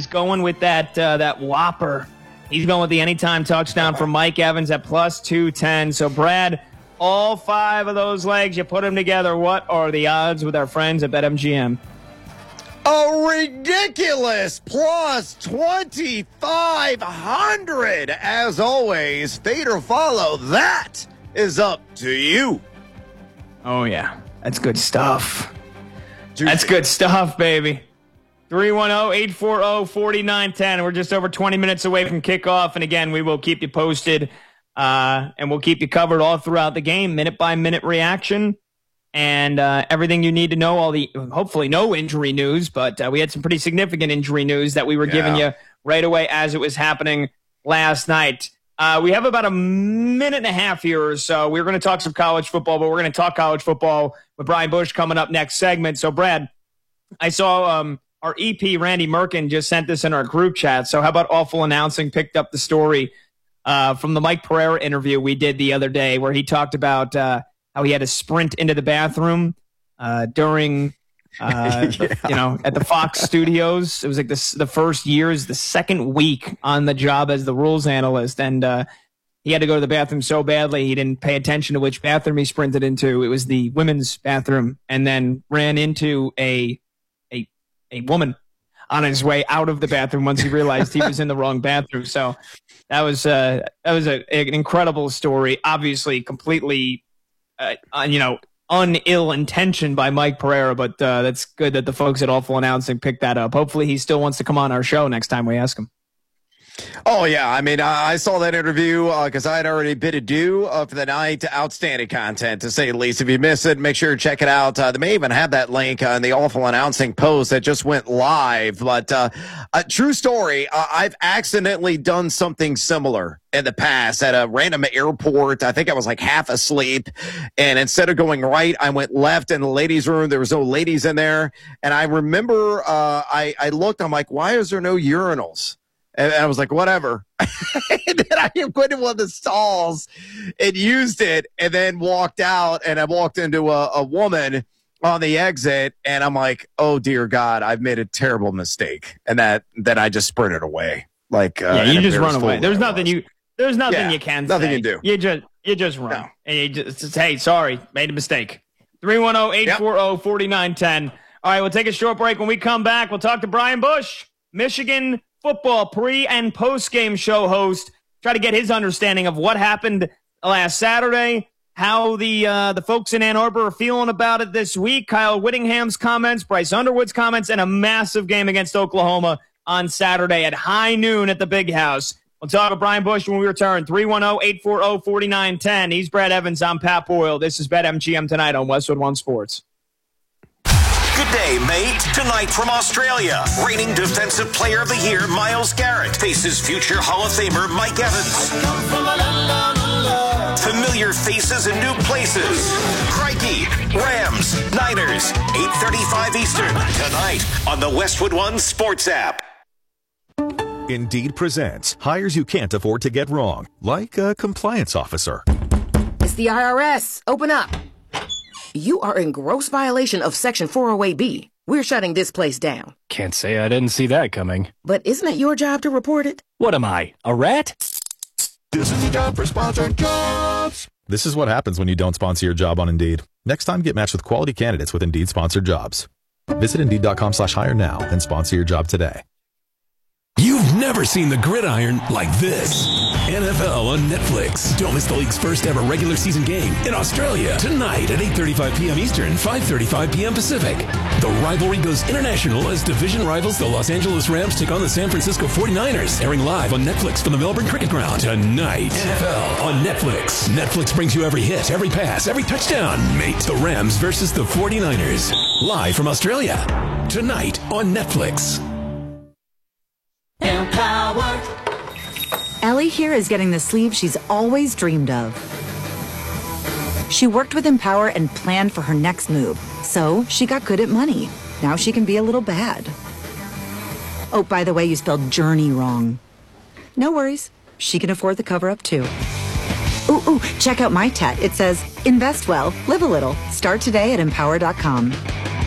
going with that whopper. He's going with the anytime touchdown for Mike Evans at plus 210. So, Brad, all 5 of those legs, you put them together. What are the odds with our friends at BetMGM? A ridiculous plus 2,500. As always, fade or follow. That is up to you. Oh, yeah. That's good stuff. That's good stuff, baby. 310-840-4910. We're just over 20 minutes away from kickoff. And again, we will keep you posted and we'll keep you covered all throughout the game, minute-by-minute reaction and everything you need to know, all the hopefully no injury news, but we had some pretty significant injury news that we were giving you right away as it was happening last night. We have about a minute and a half here or so. We're going to talk some college football, but we're going to talk college football with Brian Bush coming up next segment. So, Brad, I saw our EP, Randy Merkin, just sent this in our group chat. So how about Awful Announcing picked up the story from the Mike Pereira interview we did the other day where he talked about how he had to sprint into the bathroom during, at the Fox studios. It was like the first year's, the second week on the job as the rules analyst. And he had to go to the bathroom so badly he didn't pay attention to which bathroom he sprinted into. It was the women's bathroom, and then ran into a woman on his way out of the bathroom once he realized he was in the wrong bathroom. So that was an incredible story. Obviously, completely, ill intention by Mike Pereira, but that's good that the folks at Awful Announcing picked that up. Hopefully, he still wants to come on our show next time we ask him. Oh, yeah. I mean, I saw that interview because I had already bid adieu for the night. Outstanding content, to say the least. If you missed it, make sure to check it out. They may even have that link in the Awful Announcing post that just went live. But true story, I've accidentally done something similar in the past at a random airport. I think I was like half asleep. And instead of going right, I went left in the ladies' room. There was no ladies in there. And I remember I looked, I'm like, why is there no urinals? And I was like, whatever. And then I put in one of the stalls and used it and then walked out. And I walked into a woman on the exit. And I'm like, oh, dear God, I've made a terrible mistake. And then I just sprinted away. Like, you just run away. There's nothing you can say. Nothing you do. You just run. No. And you just hey, sorry, made a mistake. 310-840-4910. All right, we'll take a short break. When we come back, we'll talk to Brian Bush, Michigan football pre- and post-game show host, try to get his understanding of what happened last Saturday, how the folks in Ann Arbor are feeling about it this week, Kyle Whittingham's comments, Bryce Underwood's comments, and a massive game against Oklahoma on Saturday at high noon at the Big House. We'll talk to Brian Bush when we return. 310-840-4910. He's Brad Evans. I'm Pat Boyle. This is BetMGM tonight on Westwood One Sports. Good day, mate. Tonight from Australia, reigning Defensive Player of the Year Myles Garrett faces future Hall of Famer Mike Evans. Familiar faces and new places. Crikey, Rams, Niners, 8:35 Eastern. Tonight on the Westwood One Sports app. Indeed presents hires you can't afford to get wrong, like a compliance officer. It's the IRS. Open up. You are in gross violation of Section 408B. We're shutting this place down. Can't say I didn't see that coming. But isn't it your job to report it? What am I, a rat? This is the job for sponsored jobs. This is what happens when you don't sponsor your job on Indeed. Next time, get matched with quality candidates with Indeed sponsored jobs. Visit Indeed.com/hire now and sponsor your job today. You've never seen the gridiron like this. NFL on Netflix. Don't miss the league's first ever regular season game in Australia tonight at 8:35 p.m. Eastern, 5:35 p.m. Pacific. The rivalry goes international as division rivals the Los Angeles Rams take on the San Francisco 49ers. Airing live on Netflix from the Melbourne Cricket Ground tonight. NFL on Netflix. Netflix brings you every hit, every pass, every touchdown. Mate, the Rams versus the 49ers. Live from Australia tonight on Netflix. Empower. Ellie here is getting the sleeve she's always dreamed of. She worked with Empower and planned for her next move, so she got good at money. Now she can be a little bad. Oh, by the way, you spelled journey wrong. No worries. She can afford the cover-up, too. Ooh, check out my tat. It says, invest well, live a little. Start today at Empower.com.